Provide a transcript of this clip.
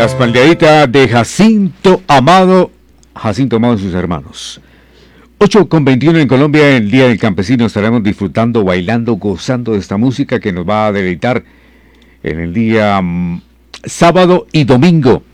La espaldeadita de Jacinto Amado y sus hermanos. 8:21 en Colombia, el Día del Campesino. Estaremos disfrutando, bailando, gozando de esta música que nos va a deleitar en el día sábado y domingo.